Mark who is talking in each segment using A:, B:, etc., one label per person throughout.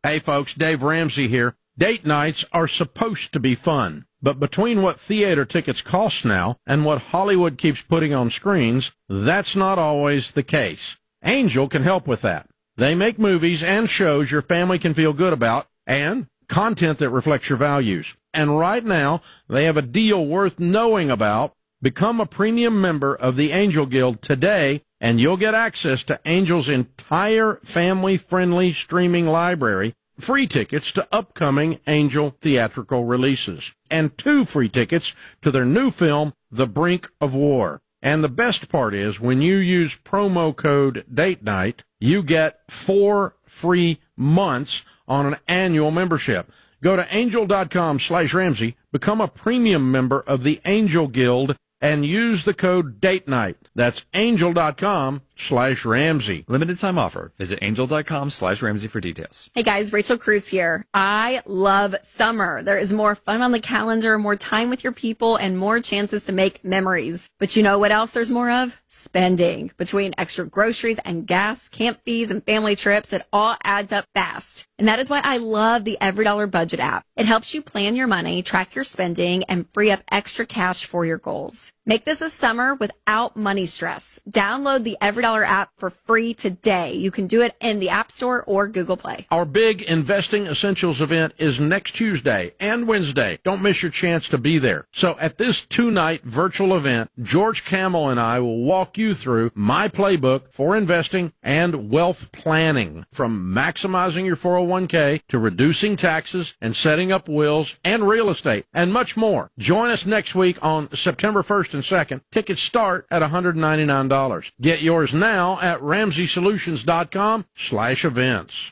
A: Hey folks, Dave Ramsey here. Date nights are supposed to be fun, but between what theater tickets cost now and what Hollywood keeps putting on screens, that's not always the case. Angel can help with that. They make movies and shows your family can feel good about and content that reflects your values. And right now, they have a deal worth knowing about. Become a premium member of the Angel Guild today, and you'll get access to Angel's entire family-friendly streaming library, free tickets to upcoming Angel theatrical releases, and 2 free tickets to their new film, The Brink of War. And the best part is, when you use promo code Date Night, you get 4 free months on an annual membership. Go to angel.com/Ramsey, become a premium member of the Angel Guild, and use the code Date Night. That's angel.com/Ramsey.
B: Limited time offer. Visit angel.com/Ramsey for details.
C: Hey guys, Rachel Cruz here. I love summer. There is more fun on the calendar, more time with your people, and more chances to make memories. But you know what else there's more of? Spending. Between extra groceries and gas, camp fees, and family trips, it all adds up fast. And that is why I love the EveryDollar Budget app. It helps you plan your money, track your spending, and free up extra cash for your goals. Make this a summer without money stress. Download the EveryDollar app for free today. You can do it in the App Store or Google Play.
A: Our big Investing Essentials event is next Tuesday and Wednesday. Don't miss your chance to be there. So at this 2-night virtual event, George Camel and I will walk you through my playbook for investing and wealth planning, from maximizing your 401k to reducing taxes and setting up wills and real estate and much more. Join us next week on September 1st and 2nd. Tickets start at $199. Get yours now at RamseySolutions.com/events.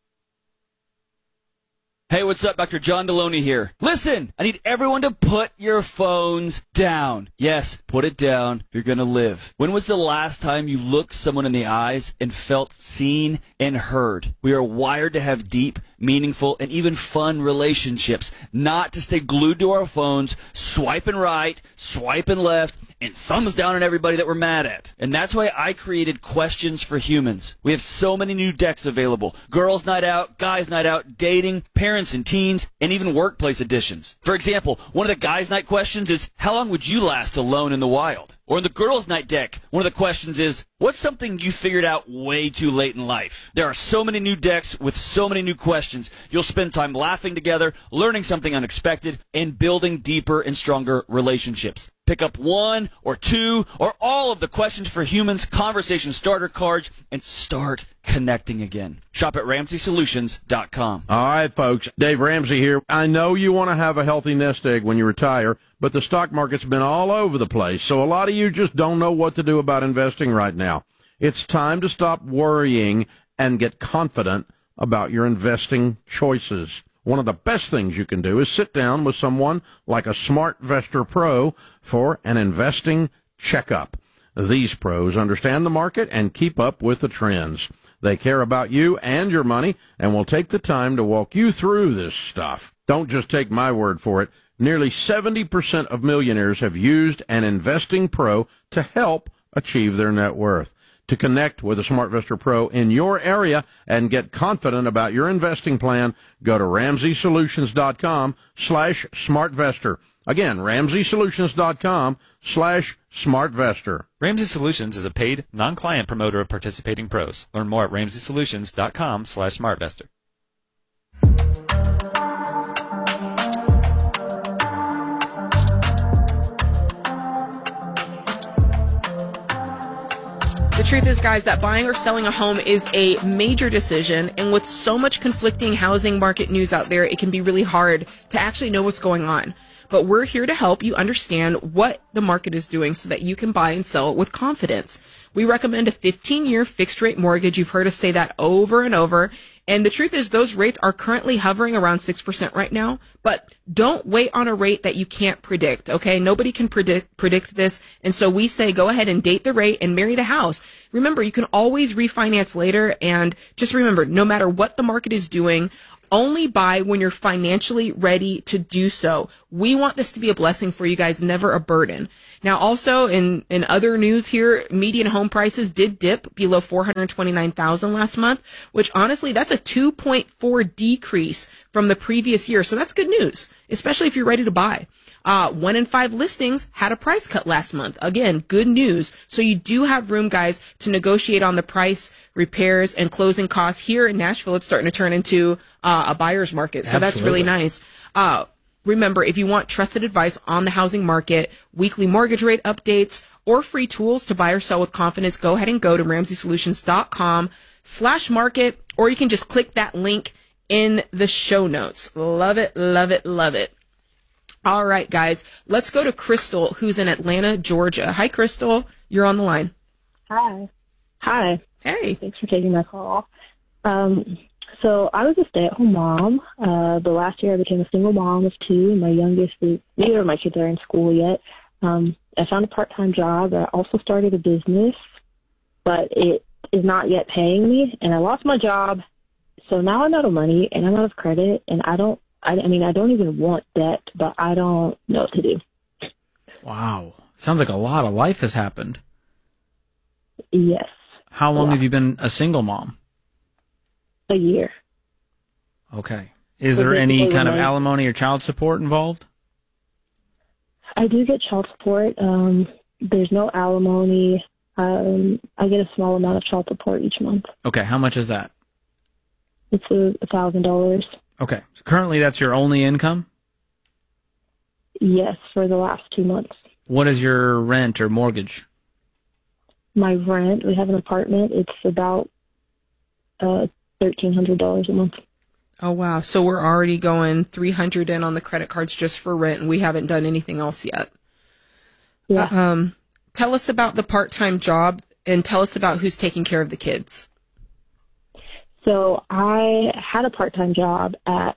D: Hey, what's up? Dr. John Deloney here. Listen, I need everyone to put your phones down. Yes, put it down. You're going to live. When was the last time you looked someone in the eyes and felt seen and heard? We are wired to have deep, meaningful, and even fun relationships, not to stay glued to our phones, swiping right, swiping left, and thumbs down on everybody that we're mad at. And that's why I created Questions for Humans. We have so many new decks available. Girls' night out, guys' night out, dating, parents and teens, and even workplace editions. For example, one of the guys' night questions is, how long would you last alone in the wild? Or in the girls' night deck, one of the questions is, what's something you figured out way too late in life? There are so many new decks with so many new questions. You'll spend time laughing together, learning something unexpected, and building deeper and stronger relationships. Pick up 1 or 2 or all of the Questions for Humans conversation starter cards and start connecting again. Shop at RamseySolutions.com.
A: All right, folks. Dave Ramsey here. I know you want to have a healthy nest egg when you retire, but the stock market's been all over the place, so a lot of you just don't know what to do about investing right now. It's time to stop worrying and get confident about your investing choices. One of the best things you can do is sit down with someone like a SmartVestor Pro for an investing checkup. These pros understand the market and keep up with the trends. They care about you and your money and will take the time to walk you through this stuff. Don't just take my word for it. Nearly 70% of millionaires have used an investing pro to help achieve their net worth. To connect with a SmartVestor Pro in your area and get confident about your investing plan, go to RamseySolutions.com/SmartVestor. Again, RamseySolutions.com/SmartVestor.
B: Ramsey Solutions is a paid, non-client promoter of participating pros. Learn more at RamseySolutions.com/SmartVestor.
E: The truth is, guys, that buying or selling a home is a major decision, and with so much conflicting housing market news out there, it can be really hard to actually know what's going on. But we're here to help you understand what the market is doing so that you can buy and sell with confidence. We recommend a 15-year fixed-rate mortgage. You've heard us say that over and over. And the truth is, those rates are currently hovering around 6% right now. But don't wait on a rate that you can't predict, okay? Nobody can predict this. And so we say go ahead and date the rate and marry the house. Remember, you can always refinance later. And just remember, no matter what the market is doing, Only buy when you're financially ready to do so. We want this to be a blessing for you guys, never a burden. Now, also in other news here, median home prices did dip below 429,000 last month, which honestly, that's a 2.4 decrease from the previous year. So that's good news, especially if you're ready to buy. 1 in 5 listings had a price cut last month. Again, good news. So you do have room, guys, to negotiate on the price, repairs, and closing costs. Here in Nashville, it's starting to turn into a buyer's market. So that's really nice. Remember, if you want trusted advice on the housing market, weekly mortgage rate updates, or free tools to buy or sell with confidence, go ahead and go to RamseySolutions.com/market, or you can just click that link in the show notes. Love it, love it, love it. All right, guys, let's go to Crystal, who's in Atlanta, Georgia. Hi, Crystal. You're on the line.
F: Hi. Hi.
E: Hey.
F: Thanks for taking my call. So I was a stay-at-home mom. But last year I became a single mom of 2, and my youngest neither of my kids are in school yet. I found a part-time job. I also started a business, but it is not yet paying me, and I lost my job. So now I'm out of money, and I'm out of credit, and I don't even want debt, but I don't know what to do.
G: Wow. Sounds like a lot of life has happened.
F: Yes.
G: How long have you been a single mom?
F: A year.
G: Okay. Is there any kind of alimony or child support involved?
F: I do get child support. There's no alimony. I get a small amount of child support each month.
G: Okay. How much is that?
F: It's $1,000.
G: Okay. So currently that's your only income?
F: Yes, for the last 2 months.
G: What is your rent or mortgage?
F: My rent, we have an apartment. It's about $1,300 a month.
E: Oh, wow. So we're already going $300 in on the credit cards just for rent, and we haven't done anything else yet.
F: Yeah.
E: Tell us about the part-time job, and tell us about who's taking care of the kids.
F: So I had a part-time job at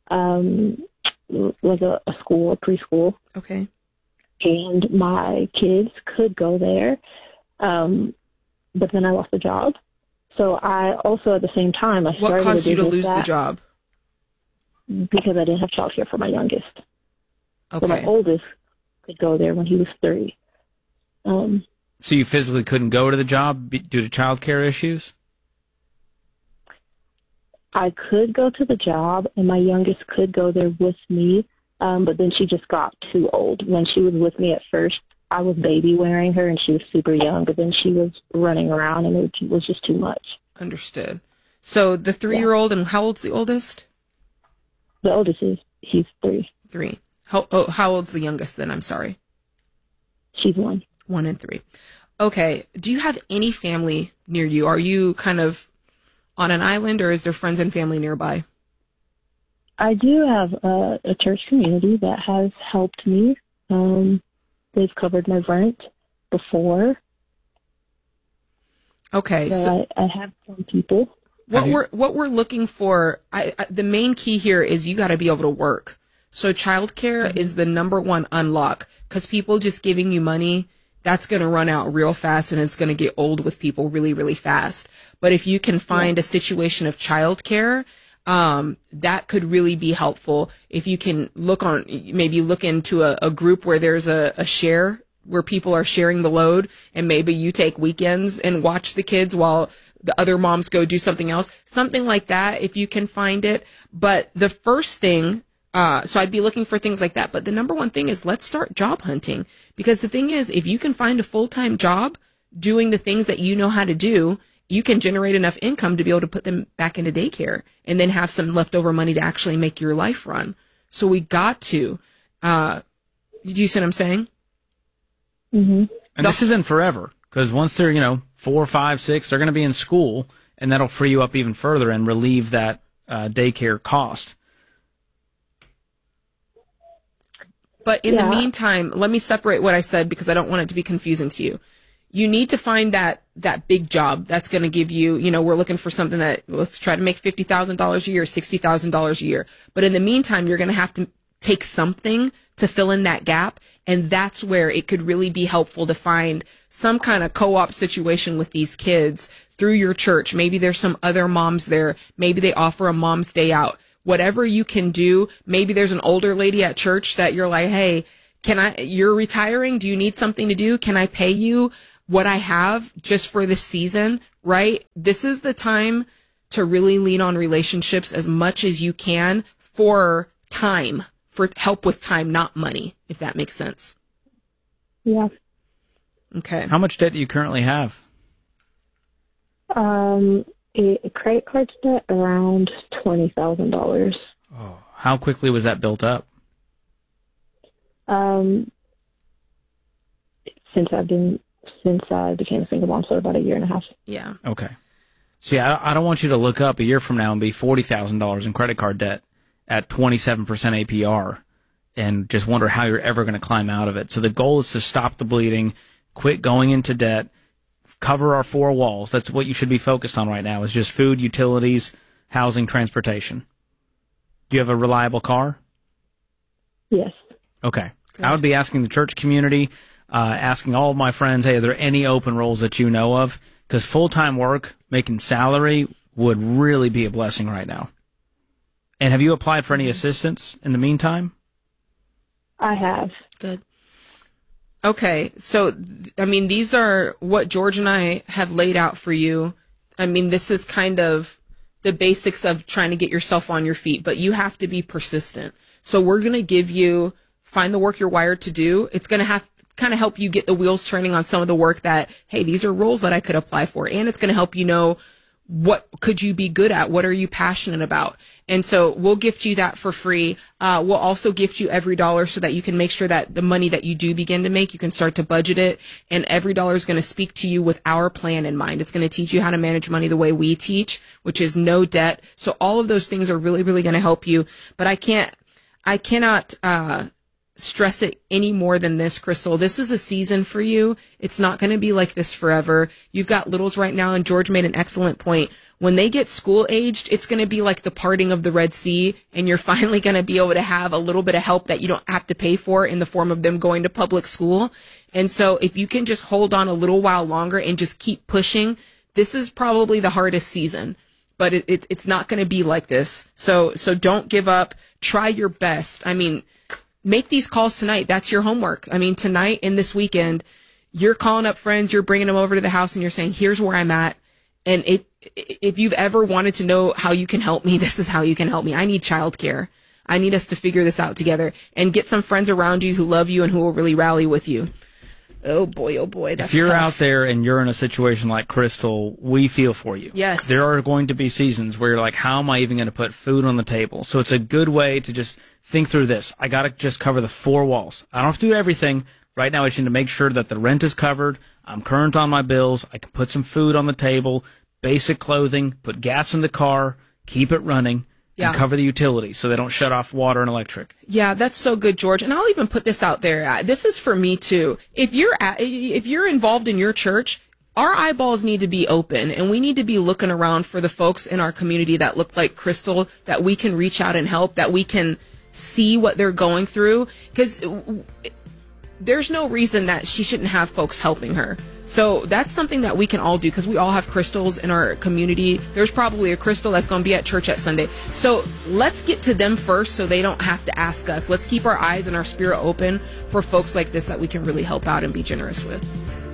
F: was a school, a preschool.
E: Okay.
F: And my kids could go there, but then I lost the job. So I also, at the same time, I started.
E: What caused you to lose
F: the
E: job?
F: Because I didn't have childcare for my youngest.
E: Okay.
F: So my oldest could go there when he was 3.
G: So you physically couldn't go to the job due to childcare issues?
F: I could go to the job, and my youngest could go there with me, but then she just got too old. When she was with me at first, I was baby wearing her, and she was super young, but then she was running around, and it was just too much.
E: Understood. So the 3-year-old, and how old's the oldest?
F: The oldest he's 3.
E: 3. How old's the youngest then? I'm sorry.
F: She's 1.
E: 1 and 3. Okay. Do you have any family near you? Are you kind of on an island, or is there friends and family nearby?
F: I do have a church community that has helped me. They've covered my rent before.
E: Okay,
F: so I have some people.
E: What we're looking for, the main key here is you got to be able to work. So childcare is the number one unlock, because people just giving you money, that's going to run out real fast, and it's going to get old with people really, really fast. But if you can find a situation of childcare, that could really be helpful. If you can look into a group where there's a share, where people are sharing the load, and maybe you take weekends and watch the kids while the other moms go do something else, something like that, if you can find it. But the first thing, so I'd be looking for things like that. But the number one thing is, let's start job hunting. Because the thing is, if you can find a full-time job doing the things that you know how to do, you can generate enough income to be able to put them back into daycare and then have some leftover money to actually make your life run. So we got to, do you see what I'm saying?
F: Mm-hmm.
G: And this isn't forever, because once they're, 4, 5, 6, they're going to be in school, and that'll free you up even further and relieve that daycare cost.
E: But in the meantime, let me separate what I said, because I don't want it to be confusing to you. You need to find that big job that's going to give you, we're looking for something that, let's try to make $50,000 a year, $60,000 a year. But in the meantime, you're going to have to take something to fill in that gap. And that's where it could really be helpful to find some kind of co-op situation with these kids through your church. Maybe there's some other moms there. Maybe they offer a mom's day out. whatever you can do. Maybe there's an older lady at church that you're like, hey, you're retiring? Do you need something to do? Can I pay you what I have just for this season? Right? This is the time to really lean on relationships as much as you can for time, for help with time, not money, if that makes sense.
F: Yeah.
E: Okay.
G: How much debt do you currently have?
F: A credit card debt around $20,000.
G: Oh, how quickly was that built up?
F: Since I became a single mom, so about a year and a half.
E: Yeah.
G: Okay. See, I don't want you to look up a year from now and be $40,000 in credit card debt at 27% APR and just wonder how you're ever going to climb out of it. So the goal is to stop the bleeding, quit going into debt, cover our four walls. That's what you should be focused on right now, is just food, utilities, housing, transportation. Do you have a reliable car?
F: Yes.
G: Okay. I would be asking the church community, asking all of my friends, hey, are there any open roles that you know of? Because full-time work, making salary, would really be a blessing right now. And have you applied for any assistance in the meantime?
F: I have.
E: Good. Okay. So, I mean, these are what George and I have laid out for you. I mean, this is kind of the basics of trying to get yourself on your feet, but you have to be persistent. So we're going to give you, find the work you're wired to do. It's going to have kind of help you get the wheels turning on some of the work that, hey, these are roles that I could apply for. And it's going to help you know, what could you be good at? What are you passionate about? And so we'll gift you that for free. We'll also gift you every dollar so that you can make sure that the money that you do begin to make, you can start to budget it. And every dollar is going to speak to you with our plan in mind. It's going to teach you how to manage money the way we teach, which is no debt. So all of those things are really, really going to help you. But I cannot stress it any more than this, Crystal. This is a season for you. It's not going to be like this forever. You've got littles right now, and George made an excellent point. When they get school aged, it's going to be like the parting of the Red Sea, and you're finally going to be able to have a little bit of help that you don't have to pay for in the form of them going to public school. And so if you can just hold on a little while longer and just keep pushing, this is probably the hardest season. But it's not going to be like this. So don't give up. Try your best. I mean, make these calls tonight. That's your homework. I mean, tonight and this weekend, you're calling up friends, you're bringing them over to the house, and you're saying, here's where I'm at. And if you've ever wanted to know how you can help me, this is how you can help me. I need childcare. I need us to figure this out together and get some friends around you who love you and who will really rally with you. Oh boy, that's
G: If you're
E: tough.
G: out there and you're in a situation like Crystal, we feel for you.
E: Yes.
G: There are going to be seasons where you're like, how am I even going to put food on the table? So it's a good way to just think through this. I got to just cover the four walls. I don't have to do everything. Right now, I just need to make sure that the rent is covered. I'm current on my bills. I can put some food on the table, basic clothing, put gas in the car, keep it running,
E: Yeah.
G: and cover the utilities so they don't shut off water and electric.
E: Yeah, that's so good, George. And I'll even put this out there. This is for me too. If you're involved in your church, our eyeballs need to be open, and we need to be looking around for the folks in our community that look like Crystal, that we can reach out and help, that we can see what they're going through. Because there's no reason that she shouldn't have folks helping her. So that's something that we can all do, because we all have Crystals in our community. There's probably a Crystal that's going to be at church at Sunday. So let's get to them first so they don't have to ask us. Let's keep our eyes and our spirit open for folks like this that we can really help out and be generous with.